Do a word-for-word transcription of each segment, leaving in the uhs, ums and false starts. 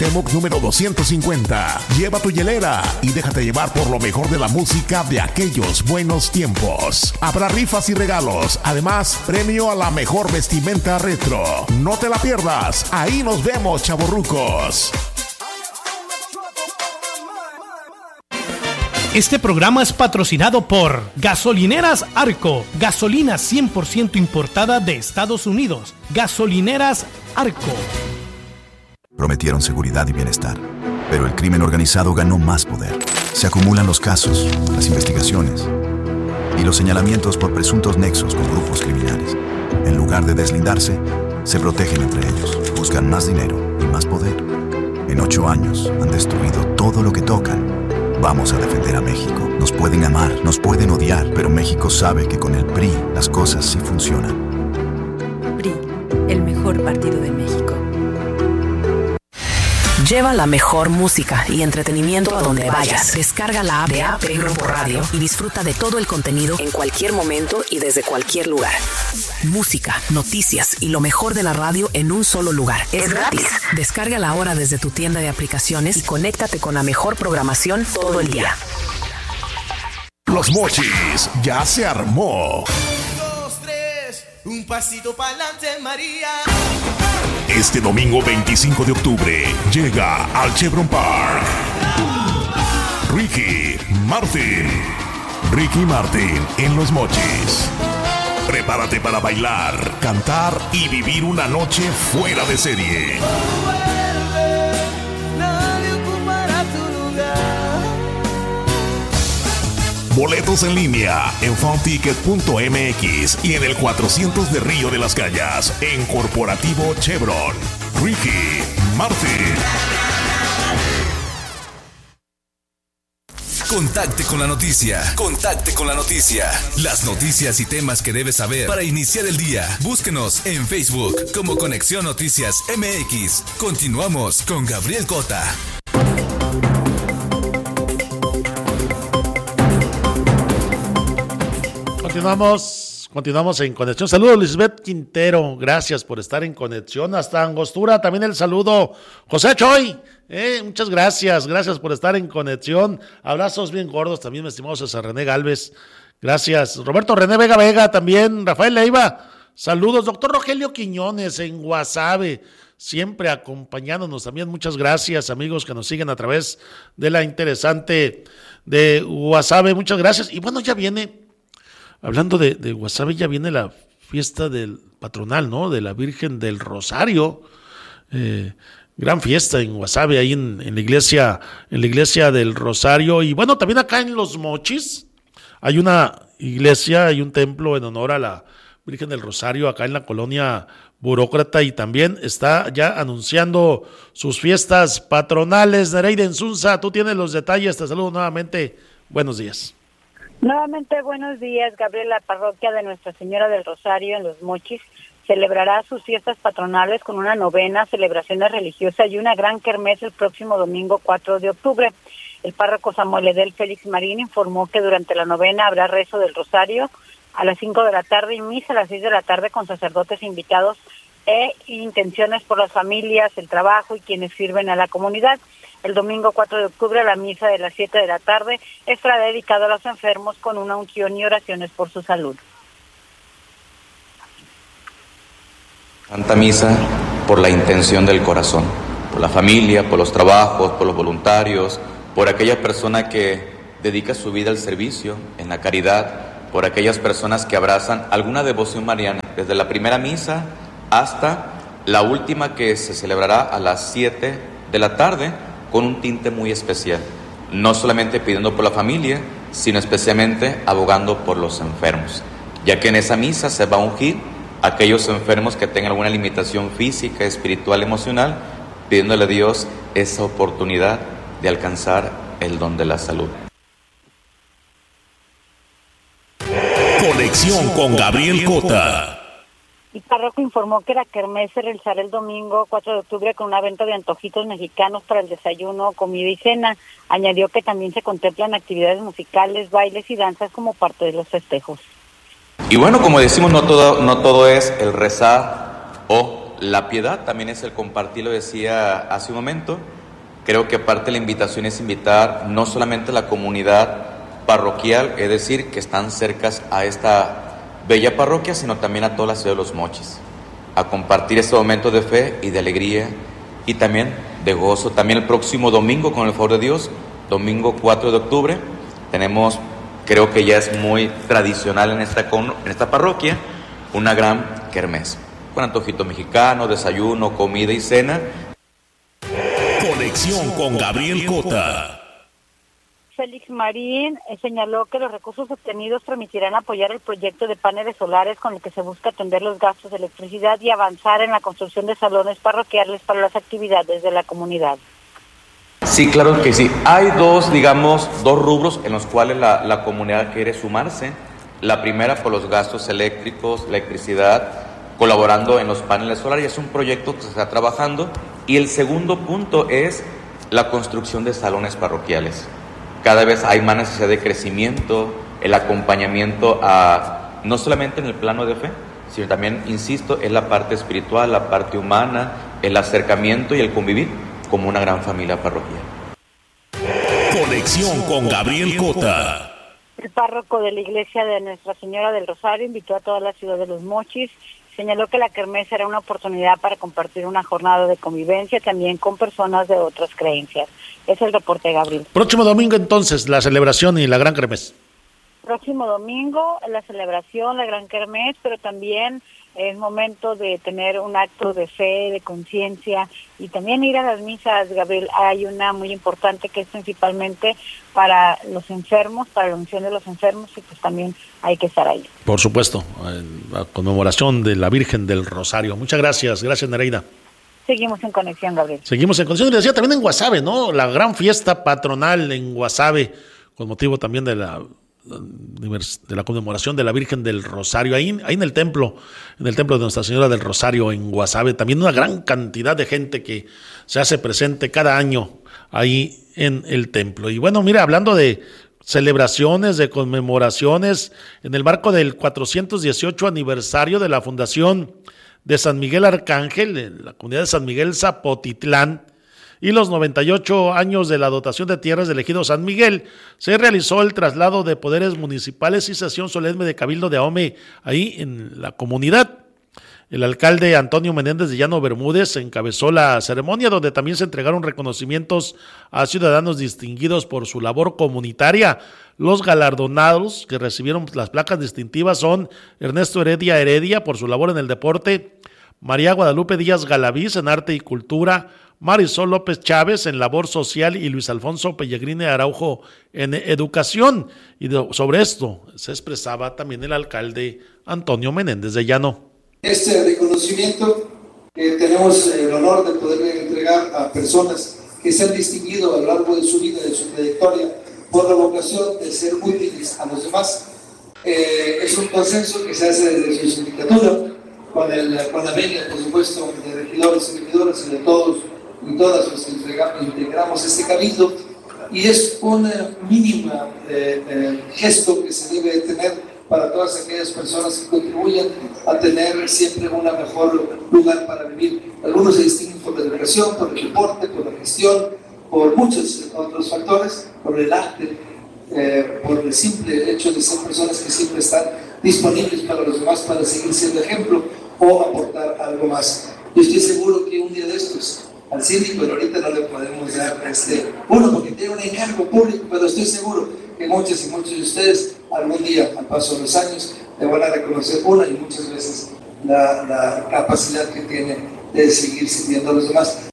Cuauhtémoc número doscientos cincuenta. Lleva tu hielera y déjate llevar por lo mejor de la música de aquellos buenos tiempos. Habrá rifas y regalos. Además, premio a la mejor vestimenta retro. No te la pierdas. Ahí nos vemos, chavorrucos. Este programa es patrocinado por Gasolineras Arco, gasolina cien por ciento importada de Estados Unidos. Gasolineras Arco. Prometieron seguridad y bienestar, pero el crimen organizado ganó más poder. Se acumulan los casos, las investigaciones y los señalamientos por presuntos nexos con grupos criminales. En lugar de deslindarse, se protegen entre ellos, buscan más dinero y más poder. En ocho años han destruido todo lo que tocan. Vamos a defender a México. Nos pueden amar, nos pueden odiar, pero México sabe que con el P R I las cosas sí funcionan. P R I, el mejor partido de México. Lleva la mejor música y entretenimiento a donde vayas. Descarga la app de A P Grupo Radio y disfruta de todo el contenido en cualquier momento y desde cualquier lugar. Música, noticias y lo mejor de la radio en un solo lugar. Es gratis. Descárgala ahora desde tu tienda de aplicaciones y conéctate con la mejor programación todo el día. Los Mochis ya se armó. Un, dos, tres, un pasito pa'lante, María. Este domingo veinticinco de octubre llega al Chevron Park Ricky Martin. Ricky Martin en Los Mochis. Prepárate para bailar, cantar y vivir una noche fuera de serie. Nadie ocupará tu lugar. Boletos en línea en funticket punto m x y en el cuatrocientos de Río de las Calles en Corporativo Chevron. Ricky Martin. Contacte con la noticia. Contacte con la noticia. Las noticias y temas que debes saber para iniciar el día. Búsquenos en Facebook como Conexión Noticias M X. Continuamos con Gabriel Cota. Continuamos, continuamos en conexión. Saludos, Lisbeth Quintero. Gracias por estar en conexión. Hasta Angostura también el saludo. José Choy, eh, muchas gracias. Gracias por estar en conexión. Abrazos bien gordos también, mi estimado César René Galvez. Gracias. Roberto René Vega Vega también. Rafael Leiva. Saludos. Doctor Rogelio Quiñones en Guasave. Siempre acompañándonos también. Muchas gracias, amigos que nos siguen a través de la interesante de Guasave. Muchas gracias. Y bueno, ya viene... Hablando de, de Guasave, ya viene la fiesta del patronal, ¿no? De la Virgen del Rosario. Eh, gran fiesta en Guasave, ahí en, en la iglesia, en la iglesia del Rosario. Y bueno, también acá en Los Mochis hay una iglesia, hay un templo en honor a la Virgen del Rosario, acá en la colonia Burócrata, y también está ya anunciando sus fiestas patronales. Nereida Insunza, tú tienes los detalles, te saludo nuevamente. Buenos días. Nuevamente, buenos días, Gabriel. La parroquia de Nuestra Señora del Rosario en Los Mochis celebrará sus fiestas patronales con una novena, celebraciones religiosas y una gran kermés el próximo domingo cuatro de octubre. El párroco Samuel Edel Félix Marín informó que durante la novena habrá rezo del Rosario a las cinco de la tarde y misa a las seis de la tarde con sacerdotes invitados e intenciones por las familias, el trabajo y quienes sirven a la comunidad. El domingo cuatro de octubre la misa de las siete de la tarde estará dedicada a los enfermos con una unción y oraciones por su salud. Santa Misa por la intención del corazón, por la familia, por los trabajos, por los voluntarios, por aquella persona que dedica su vida al servicio, en la caridad, por aquellas personas que abrazan alguna devoción mariana, desde la primera misa hasta la última que se celebrará a las siete de la tarde, con un tinte muy especial, no solamente pidiendo por la familia, sino especialmente abogando por los enfermos, ya que en esa misa se va a ungir a aquellos enfermos que tengan alguna limitación física, espiritual, emocional, pidiéndole a Dios esa oportunidad de alcanzar el don de la salud. Conexión con Gabriel Cota. El párroco informó que la kermés se realizará el domingo cuatro de octubre con una venta de antojitos mexicanos para el desayuno, comida y cena. Añadió que también se contemplan actividades musicales, bailes y danzas como parte de los festejos. Y bueno, como decimos, no todo, no todo es el rezar o la piedad, también es el compartir, lo decía hace un momento, Creo que parte de la invitación es invitar no solamente a la comunidad parroquial, es decir, que están cercas a esta bella parroquia, sino también a toda la ciudad de Los Mochis, a compartir este momento de fe y de alegría y también de gozo. También el próximo domingo, con el favor de Dios, domingo cuatro de octubre, tenemos, creo que ya es muy tradicional en esta, en esta parroquia, una gran kermés, con antojito mexicano, desayuno, comida y cena. Conexión con Gabriel Cota. Félix Marín eh, señaló que los recursos obtenidos permitirán apoyar el proyecto de paneles solares con el que se busca atender los gastos de electricidad y avanzar en la construcción de salones parroquiales para las actividades de la comunidad. Sí, claro que sí. Hay dos, digamos, dos rubros en los cuales la, la comunidad quiere sumarse. La primera por los gastos eléctricos, electricidad, colaborando en los paneles solares. Es un proyecto que se está trabajando. Y el segundo punto es la construcción de salones parroquiales. Cada vez hay más necesidad de crecimiento, el acompañamiento a, no solamente en el plano de fe, sino también, insisto, en la parte espiritual, la parte humana, el acercamiento y el convivir como una gran familia parroquial. Conexión con Gabriel Cota. El párroco de la iglesia de Nuestra Señora del Rosario invitó a toda la ciudad de Los Mochis. Señaló que la kermés será una oportunidad para compartir una jornada de convivencia también con personas de otras creencias. Es el reporte, Gabriel. Próximo domingo, entonces, la celebración y la gran kermés. Próximo domingo, la celebración, la gran kermés, pero también es momento de tener un acto de fe, de conciencia y también ir a las misas, Gabriel. Hay una muy importante que es principalmente para los enfermos, para la unción de los enfermos, y pues también hay que estar ahí. Por supuesto, la conmemoración de la Virgen del Rosario. Muchas gracias, gracias Nereida. Seguimos en conexión, Gabriel. Seguimos en conexión, y decía también en Guasave, ¿no? La gran fiesta patronal en Guasave, con motivo también de la de la conmemoración de la Virgen del Rosario, ahí, ahí en el templo, en el templo de Nuestra Señora del Rosario en Guasave, también una gran cantidad de gente que se hace presente cada año ahí en el templo. Y bueno, mira, hablando de celebraciones, de conmemoraciones, en el marco del cuatrocientos dieciocho aniversario de la Fundación de San Miguel Arcángel, en la comunidad de San Miguel Zapotitlán, y los noventa y ocho años de la dotación de tierras del ejido San Miguel, se realizó el traslado de poderes municipales y sesión solemne de Cabildo de Ahome ahí en la comunidad. El alcalde Antonio Menéndez de Llano Bermúdez encabezó la ceremonia, donde también se entregaron reconocimientos a ciudadanos distinguidos por su labor comunitaria. Los galardonados que recibieron las placas distintivas son Ernesto Heredia Heredia por su labor en el deporte, María Guadalupe Díaz Galaviz en arte y cultura, Marisol López Chávez en labor social y Luis Alfonso Pellegrini Araujo en educación. Y de, sobre esto se expresaba también el alcalde Antonio Menéndez de Llano. Este reconocimiento que tenemos el honor de poder entregar a personas que se han distinguido a lo largo de su vida, de su trayectoria, por la vocación de ser útiles a los demás. Eh, es un consenso que se hace desde su sindicatura, con, el, con la venia, por supuesto, de regidores y regidoras y de todos y todas los que integramos este cabildo, y es un mínimo eh, eh, gesto que se debe tener para todas aquellas personas que contribuyen a tener siempre un mejor lugar para vivir. Algunos se distinguen por la educación, por el deporte, por la gestión, por muchos otros factores, por el arte, eh, por el simple hecho de ser personas que siempre están disponibles para los demás, para seguir siendo ejemplo o aportar algo más. Yo estoy seguro que un día de estos al síndico, pero ahorita no le podemos dar este, uno porque tiene un encargo público, pero estoy seguro que muchos y muchos de ustedes algún día, al paso de los años, le van a reconocer una y muchas veces la, la capacidad que tiene de seguir sirviendo a los demás.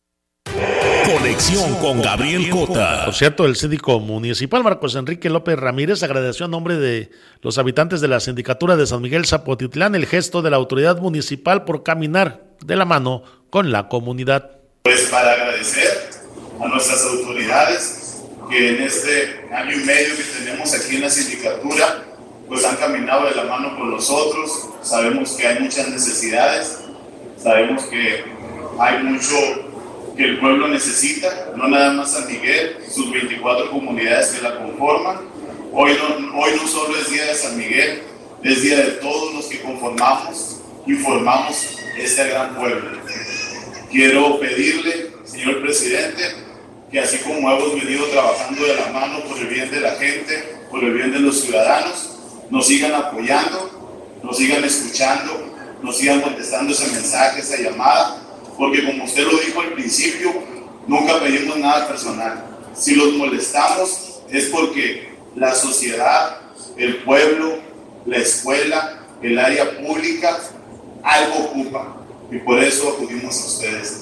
Conexión con Gabriel Cota. Por cierto, el síndico municipal Marcos Enrique López Ramírez agradeció a nombre de los habitantes de la sindicatura de San Miguel Zapotitlán el gesto de la autoridad municipal por caminar de la mano con la comunidad. Pues para agradecer a nuestras autoridades que en este año y medio que tenemos aquí en la sindicatura, pues han caminado de la mano con nosotros. Sabemos que hay muchas necesidades, sabemos que hay mucho que el pueblo necesita, no nada más San Miguel, sus veinticuatro comunidades que la conforman. Hoy no, hoy no solo es día de San Miguel, es día de todos los que conformamos y formamos este gran pueblo. Quiero pedirle, señor presidente, que así como hemos venido trabajando de la mano por el bien de la gente, por el bien de los ciudadanos, nos sigan apoyando, nos sigan escuchando, nos sigan contestando ese mensaje, esa llamada, porque como usted lo dijo al principio, nunca pedimos nada personal. Si los molestamos es porque la sociedad, el pueblo, la escuela, el área pública, algo ocupa, y por eso acudimos a ustedes.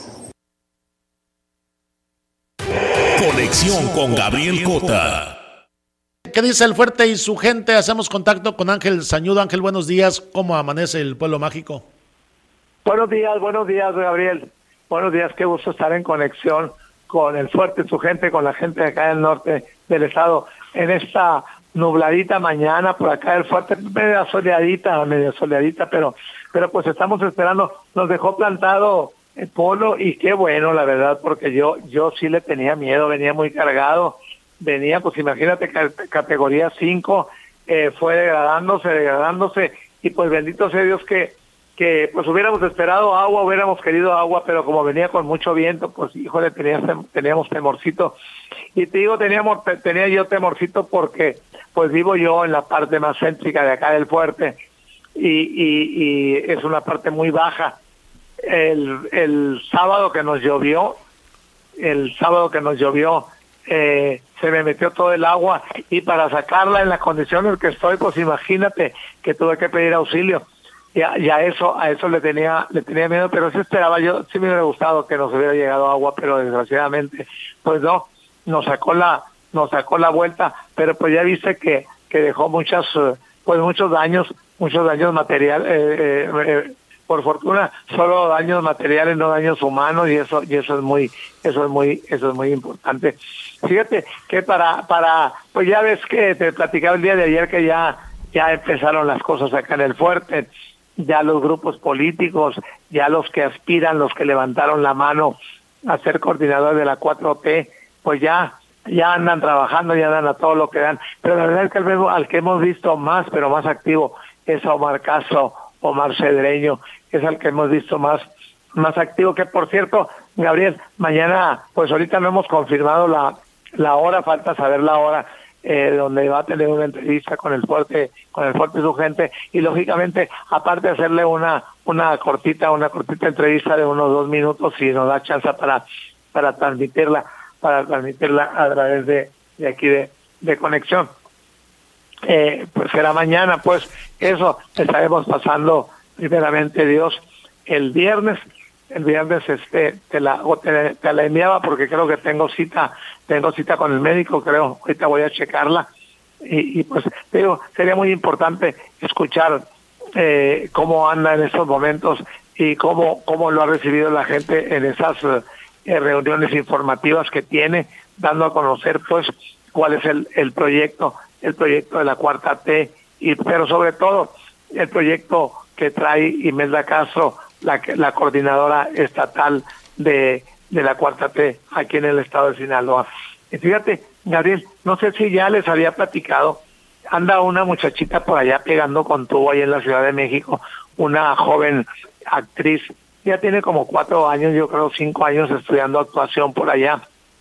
Conexión con Gabriel Cota. ¿Qué dice el Fuerte y su gente? Hacemos contacto con Ángel Sañudo. Ángel, buenos días. ¿Cómo amanece el pueblo mágico? Buenos días, buenos días, Gabriel. Buenos días, qué gusto estar en conexión con el Fuerte y su gente, con la gente de acá del norte del estado. En esta nubladita mañana, por acá el Fuerte, media soleadita, media soleadita, pero, pero pues estamos esperando. Nos dejó plantado el polo y qué bueno, la verdad, porque yo, yo sí le tenía miedo, venía muy cargado. Venía, pues imagínate, categoría cinco, eh, fue degradándose, degradándose, y pues bendito sea Dios que, que pues hubiéramos esperado agua, hubiéramos querido agua, pero como venía con mucho viento, pues híjole, teníamos, teníamos temorcito. Y te digo, teníamos, tenía yo temorcito porque pues vivo yo en la parte más céntrica de acá del Fuerte, y, y, y es una parte muy baja. El, el sábado que nos llovió, el sábado que nos llovió, Eh, se me metió todo el agua, y para sacarla en las condiciones que estoy, pues imagínate que tuve que pedir auxilio. Y a, y a eso a eso le tenía le tenía miedo, pero sí esperaba, yo sí me hubiera gustado que nos hubiera llegado agua, pero desgraciadamente pues no, nos sacó la nos sacó la vuelta, pero pues ya viste que que dejó muchas pues muchos daños, muchos daños materiales, eh, eh, eh, por fortuna solo daños materiales, no daños humanos, y eso y eso es muy eso es muy eso es muy importante. Fíjate que para para pues ya ves que te platicaba el día de ayer que ya ya empezaron las cosas acá en el Fuerte, ya los grupos políticos, ya los que aspiran, los que levantaron la mano a ser coordinadores de la cuatro T, pues ya ya andan trabajando, ya andan a todo lo que dan, pero la verdad es que al, al que hemos visto más, pero más activo, es a Omar Castro, Omar Cedreño, es al que hemos visto más más activo, que por cierto, Gabriel, mañana, pues ahorita no hemos confirmado la la hora, falta saber la hora, eh, donde va a tener una entrevista con el Fuerte, con el Fuerte y su gente, y lógicamente, aparte de hacerle una una cortita, una cortita entrevista de unos dos minutos, si nos da chance para para transmitirla, para transmitirla a través de, de aquí de, de Conexión. Eh, pues será mañana, pues eso estaremos pasando primeramente Dios el viernes. El viernes este te la te, te la enviaba porque creo que tengo cita tengo cita con el médico, creo, ahorita voy a checarla, y, y pues te digo, sería muy importante escuchar eh, cómo anda en estos momentos y cómo cómo lo ha recibido la gente en esas eh, reuniones informativas que tiene, dando a conocer pues cuál es el el proyecto el proyecto de la cuarta T, y pero sobre todo el proyecto que trae Imelda Castro, la la coordinadora estatal de de la cuarta T aquí en el estado de Sinaloa. Y fíjate, Gabriel, no sé si ya les había platicado, anda una muchachita por allá pegando con tubo ahí en la Ciudad de México, una joven actriz, ya tiene como cuatro años, yo creo cinco años estudiando actuación por allá,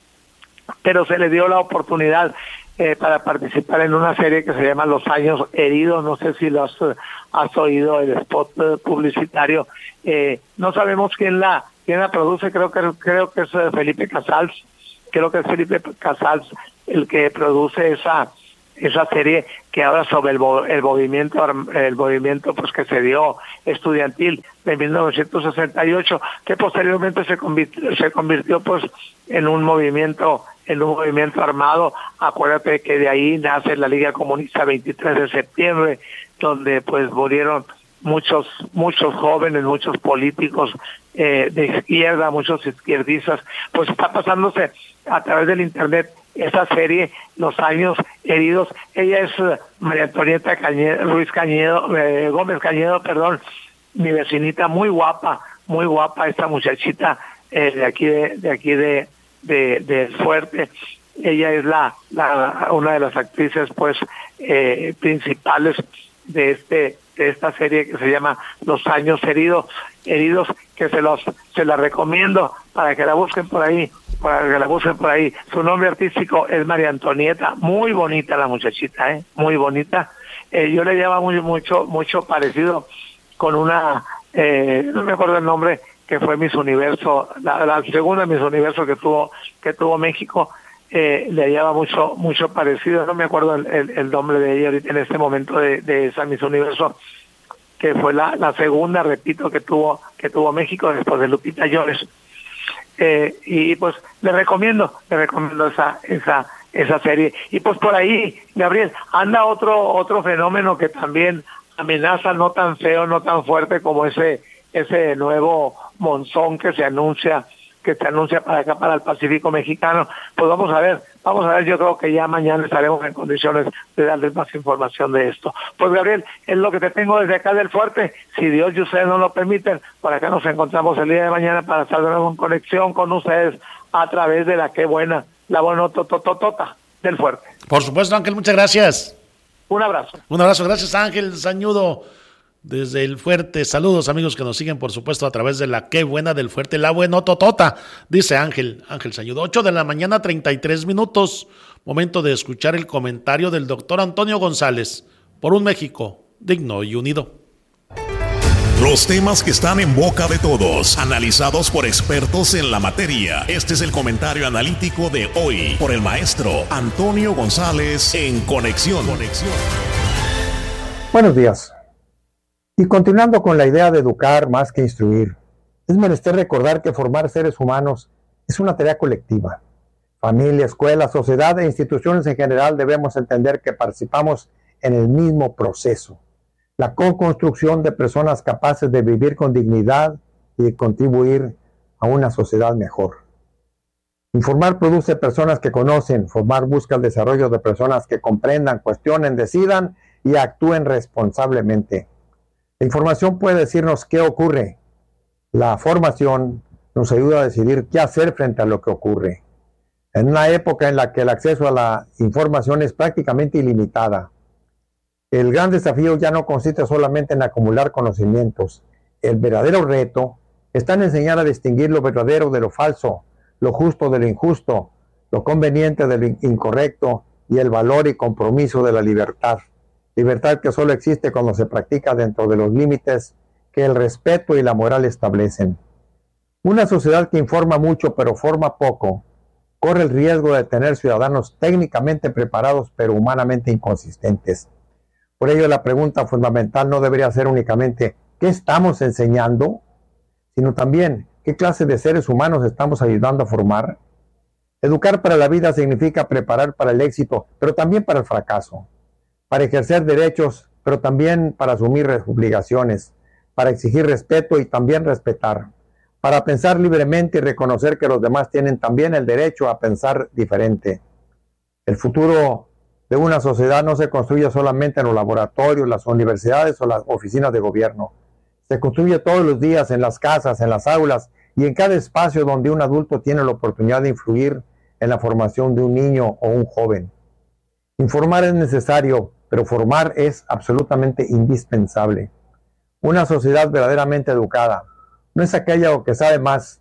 pero se le dio la oportunidad eh, para participar en una serie que se llama Los Años Heridos, no sé si lo has, has oído, el spot eh, publicitario, eh, no sabemos quién la quién la produce, creo que creo que es Felipe Casals, creo que es Felipe Casals el que produce esa esa serie, que habla sobre el, el movimiento el movimiento pues que se dio estudiantil de mil novecientos sesenta y ocho, que posteriormente se convirtió, se convirtió pues en un movimiento en un movimiento armado. Acuérdate que de ahí nace la Liga Comunista veintitrés de septiembre, donde pues murieron muchos muchos jóvenes, muchos políticos eh, de izquierda, muchos izquierdistas. Pues está pasándose a través del internet esa serie, Los Años Heridos. Ella es uh, María Antonieta Cañedo, Ruiz Cañedo, eh, Gómez Cañedo, perdón, mi vecinita, muy guapa, muy guapa esta muchachita eh, de aquí de, de aquí de de, de Fuerte. Ella es la, la una de las actrices pues eh, principales de este de esta serie que se llama Los Años Heridos, heridos que se los se la recomiendo para que la busquen por ahí, para que la busquen por ahí. Su nombre artístico es María Antonieta, muy bonita la muchachita, eh, muy bonita. Eh, yo le llamo muy, mucho mucho parecido con una, eh, no me acuerdo el nombre, que fue Miss Universo, la, la segunda Miss Universo que tuvo que tuvo México. Eh, le lleva mucho mucho parecido, no me acuerdo el, el, el nombre de ella ahorita en este momento de, de esa Miss Universo, que fue la, la segunda, repito, que tuvo que tuvo México después de Lupita Jones. Eh, y pues le recomiendo, le recomiendo esa esa esa serie. Y pues por ahí, Gabriel, anda otro otro fenómeno que también amenaza, no tan feo, no tan fuerte como ese ese nuevo monzón que se anuncia que se anuncia para acá, para el Pacífico mexicano. Pues vamos a ver, vamos a ver, yo creo que ya mañana estaremos en condiciones de darles más información de esto. Pues Gabriel, es lo que te tengo desde acá del Fuerte. Si Dios y ustedes no lo permiten, por acá nos encontramos el día de mañana para estar de nuevo en conexión con ustedes a través de la Qué Buena, la buena tototota del Fuerte. Por supuesto, Ángel, muchas gracias. Un abrazo. Un abrazo, gracias Ángel Sañudo. Desde el Fuerte, saludos amigos que nos siguen por supuesto a través de la Qué Buena del Fuerte, la buena totota, dice Ángel, Ángel Sañudo. ocho de la mañana, treinta y tres minutos, momento de escuchar el comentario del doctor Antonio González, por un México digno y unido. Los temas que están en boca de todos, analizados por expertos en la materia. Este es el comentario analítico de hoy, por el maestro Antonio González en Conexión. Conexión. Buenos días. Y continuando con la idea de educar más que instruir, es menester recordar que formar seres humanos es una tarea colectiva. Familia, escuela, sociedad e instituciones en general debemos entender que participamos en el mismo proceso, la co-construcción de personas capaces de vivir con dignidad y de contribuir a una sociedad mejor. Informar produce personas que conocen, formar busca el desarrollo de personas que comprendan, cuestionen, decidan y actúen responsablemente. La información puede decirnos qué ocurre. La formación nos ayuda a decidir qué hacer frente a lo que ocurre. En una época en la que el acceso a la información es prácticamente ilimitada, el gran desafío ya no consiste solamente en acumular conocimientos. El verdadero reto está en enseñar a distinguir lo verdadero de lo falso, lo justo de lo injusto, lo conveniente de lo incorrecto y el valor y compromiso de la libertad. Libertad que solo existe cuando se practica dentro de los límites que el respeto y la moral establecen. Una sociedad que informa mucho pero forma poco, corre el riesgo de tener ciudadanos técnicamente preparados pero humanamente inconsistentes. Por ello, la pregunta fundamental no debería ser únicamente ¿qué estamos enseñando?, sino también ¿qué clase de seres humanos estamos ayudando a formar? Educar para la vida significa preparar para el éxito, pero también para el fracaso. Para ejercer derechos, pero también para asumir obligaciones, para exigir respeto y también respetar, para pensar libremente y reconocer que los demás tienen también el derecho a pensar diferente. El futuro de una sociedad no se construye solamente en los laboratorios, las universidades o las oficinas de gobierno. Se construye todos los días en las casas, en las aulas y en cada espacio donde un adulto tiene la oportunidad de influir en la formación de un niño o un joven. Informar es necesario, pero formar es absolutamente indispensable. Una sociedad verdaderamente educada no es aquella que sabe más,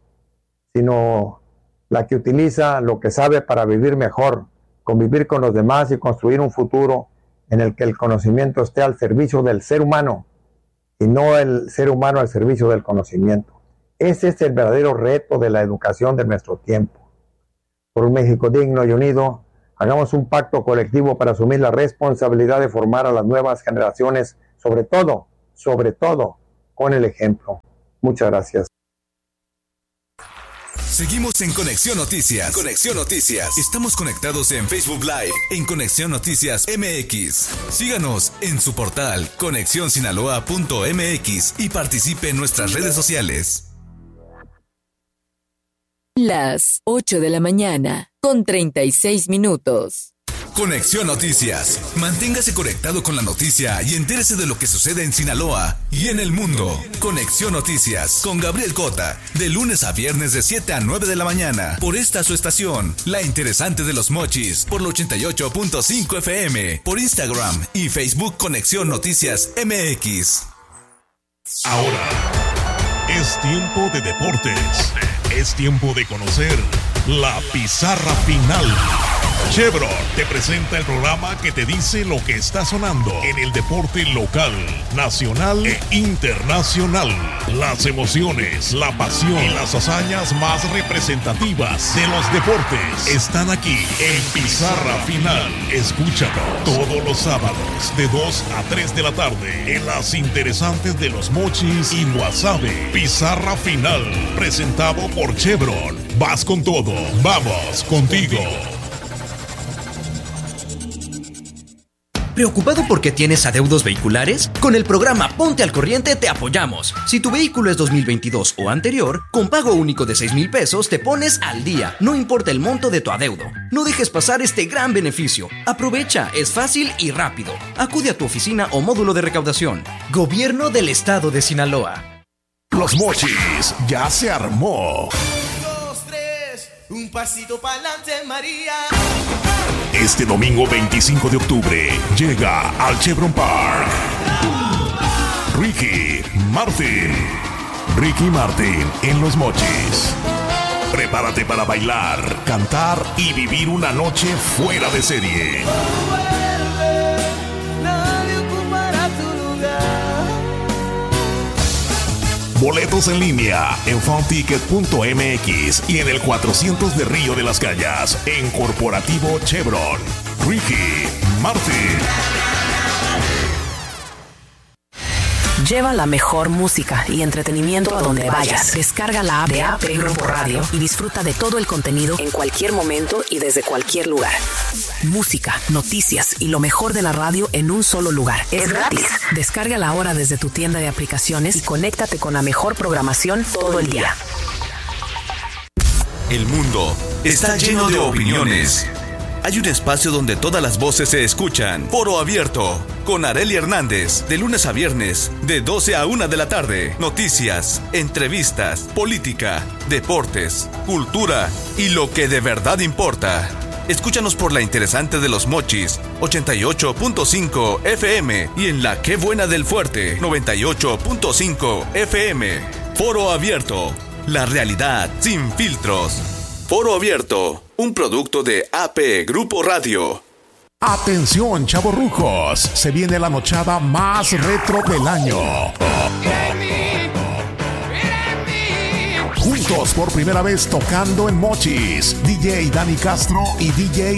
sino la que utiliza lo que sabe para vivir mejor, convivir con los demás y construir un futuro en el que el conocimiento esté al servicio del ser humano y no el ser humano al servicio del conocimiento. Ese es el verdadero reto de la educación de nuestro tiempo. Por un México digno y unido, hagamos un pacto colectivo para asumir la responsabilidad de formar a las nuevas generaciones, sobre todo, sobre todo, con el ejemplo. Muchas gracias. Seguimos en Conexión Noticias. Conexión Noticias. Estamos conectados en Facebook Live, en Conexión Noticias M X. Síganos en su portal conexión sinaloa punto m x y participe en nuestras redes sociales. Las ocho de la mañana, con treinta y seis minutos. Conexión Noticias. Manténgase conectado con la noticia y entérese de lo que sucede en Sinaloa y en el mundo. Conexión Noticias con Gabriel Cota, de lunes a viernes de siete a nueve de la mañana, por esta su estación, La Interesante de los Mochis, por la ochenta y ocho punto cinco F M, por Instagram y Facebook Conexión Noticias M X. Ahora es tiempo de deportes. Es tiempo de conocer la pizarra final. Chevron te presenta el programa que te dice lo que está sonando en el deporte local, nacional e internacional. Las emociones, la pasión y las hazañas más representativas de los deportes están aquí en Pizarra Final. Escúchalo todos los sábados de dos a tres de la tarde en Las Interesantes de los Mochis y Guasave. Pizarra Final, presentado por Chevron. Vas con todo, vamos contigo. ¿Preocupado porque tienes adeudos vehiculares? Con el programa Ponte al Corriente te apoyamos. Si tu vehículo es dos mil veintidós o anterior, con pago único de seis mil pesos te pones al día, no importa el monto de tu adeudo. No dejes pasar este gran beneficio. Aprovecha, es fácil y rápido. Acude a tu oficina o módulo de recaudación. Gobierno del Estado de Sinaloa. Los Mochis ya se armó. Dos, tres, un pasito para adelante, María. Este domingo veinticinco de octubre llega al Chevron Park Ricky Martin. Ricky Martin en Los Mochis. Prepárate para bailar, cantar y vivir una noche fuera de serie. Boletos en línea en funticket punto m x y en el cuatrocientos de Río de las Calles en Corporativo Chevron. Ricky Martin. Lleva la mejor música y entretenimiento a donde vayas. Descarga la app de A P Grupo Radio y disfruta de todo el contenido en cualquier momento y desde cualquier lugar. Música, noticias y lo mejor de la radio en un solo lugar. Es gratis. Descárgala ahora desde tu tienda de aplicaciones y conéctate con la mejor programación todo el día. El mundo está lleno de opiniones. Hay un espacio donde todas las voces se escuchan. Foro Abierto, con Arely Hernández, de lunes a viernes, de doce a una de la tarde. Noticias, entrevistas, política, deportes, cultura y lo que de verdad importa. Escúchanos por La Interesante de los Mochis, ochenta y ocho punto cinco F M, y en La Qué Buena del Fuerte, noventa y ocho punto cinco F M. Foro Abierto, la realidad sin filtros. Foro Abierto, un producto de A P Grupo Radio. Atención, chavorrucos, se viene la nochada más retro del año. Juntos por primera vez tocando en Mochis, D J Dani Castro y D J